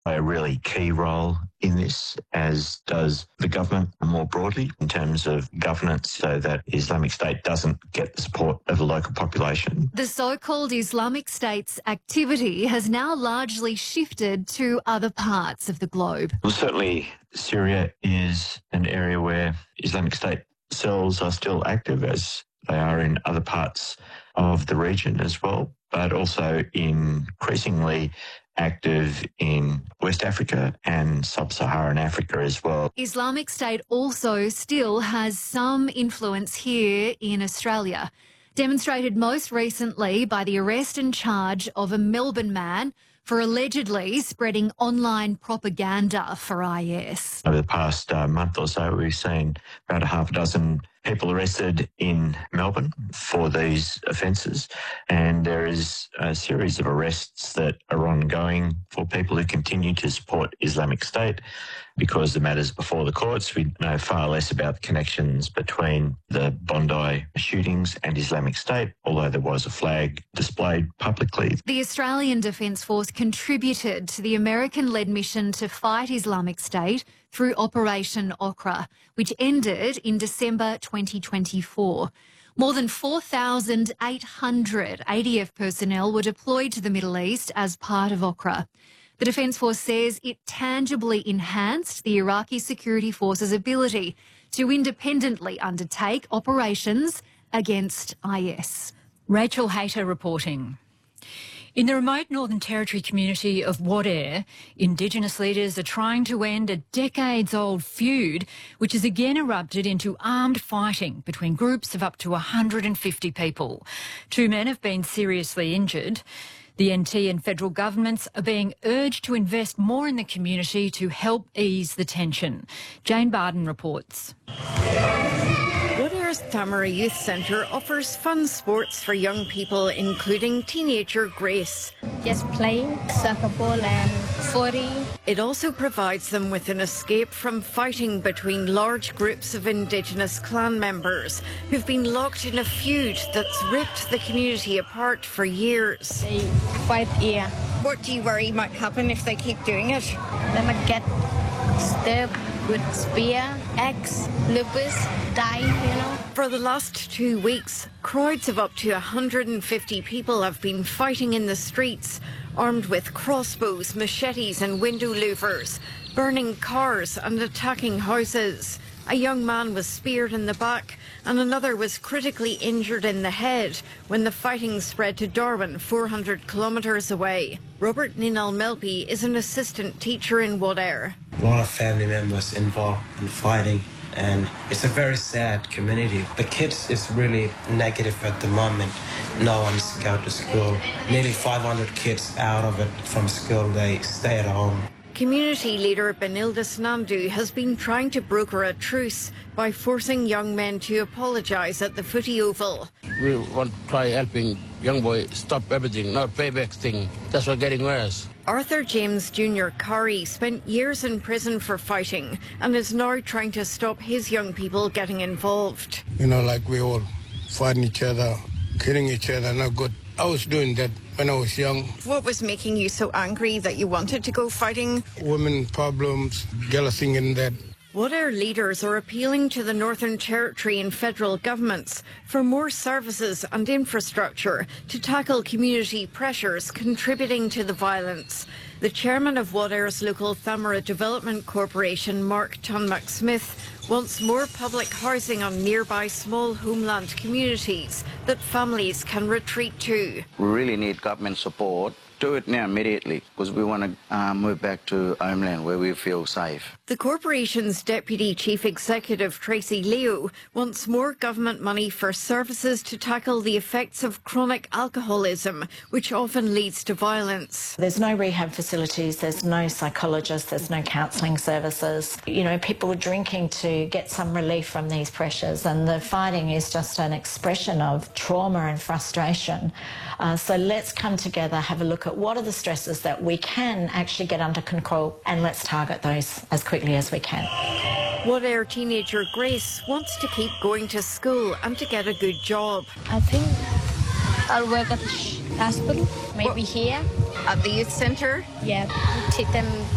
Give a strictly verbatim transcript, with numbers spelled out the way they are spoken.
play a really key role in this, as does the government more broadly in terms of governance, so that Islamic State doesn't get the support of the local population. The so-called Islamic State's activity has now largely shifted to other parts of the globe. Well, certainly Syria is an area where Islamic State cells are still active, as they are in other parts of the region as well, but also increasingly active in West Africa and Sub-Saharan Africa as well. Islamic State also still has some influence here in Australia, demonstrated most recently by the arrest and charge of a Melbourne man for allegedly spreading online propaganda for I S. Over the past uh, month or so, we've seen about a half a dozen people arrested in Melbourne for these offences, and there is a series of arrests that are ongoing for people who continue to support Islamic State. Because the matter's before the courts, we know far less about the connections between the Bondi shootings and Islamic State, although there was a flag displayed publicly. The Australian Defence Force contributed to the American-led mission to fight Islamic State through Operation Okra, which ended in December twenty twenty-four. More than four thousand eight hundred A D F personnel were deployed to the Middle East as part of Okra. The Defence Force says it tangibly enhanced the Iraqi security forces' ability to independently undertake operations against I S. Rachel Hayter reporting. In the remote Northern Territory community of Wadeye, Indigenous leaders are trying to end a decades-old feud which has again erupted into armed fighting between groups of up to one hundred fifty people. Two men have been seriously injured. The N T and federal governments are being urged to invest more in the community to help ease the tension. Jane Barden reports. Wadare's Thamara Youth Centre offers fun sports for young people, including teenager Grace. Just playing soccer ball and footy. It also provides them with an escape from fighting between large groups of Indigenous clan members who've been locked in a feud that's ripped the community apart for years. They fight here. What do you worry might happen if they keep doing it? They might get stabbed with spear, axe, lupus, die, you know. For the last two weeks, crowds of up to one hundred fifty people have been fighting in the streets, armed with crossbows, machetes and window louvers, burning cars and attacking houses. A young man was speared in the back and another was critically injured in the head when the fighting spread to Darwin, four hundred kilometres away. Robert Ninal-Melpi is an assistant teacher in Wadere. A lot of family members involved in fighting, and it's a very sad community. The kids is really negative at the moment. No one's going to school. Nearly five hundred kids out of it from school, they stay at home. Community leader Benildas Nandu has been trying to broker a truce by forcing young men to apologise at the footy oval. We want to try helping young boy stop everything, not payback thing. That's what's getting worse. Arthur James Junior Curry spent years in prison for fighting and is now trying to stop his young people getting involved. You know, like we all fighting each other, killing each other, not good. I was doing that when I was young. What was making you so angry that you wanted to go fighting? Women problems, jealousy and that. Wadere leaders are appealing to the Northern Territory and federal governments for more services and infrastructure to tackle community pressures contributing to the violence. The chairman of Wadere's local Thamara Development Corporation, Mark Tunmack-Smith, wants more public housing on nearby small homeland communities that families can retreat to. We really need government support. Do it now immediately, because we want to uh, move back to homeland where we feel safe. The corporation's Deputy Chief Executive Tracy Leo wants more government money for services to tackle the effects of chronic alcoholism, which often leads to violence. There's no rehab facilities, there's no psychologists, there's no counselling services. You know, people are drinking to get some relief from these pressures, and the fighting is just an expression of trauma and frustration. Uh, so let's come together, have a look at what are the stresses that we can actually get under control, and let's target those as quickly as we can. Wadere teenager Grace wants to keep going to school and to get a good job. I think I'll work at the hospital, maybe what? Here. At the youth centre? Yeah, teach them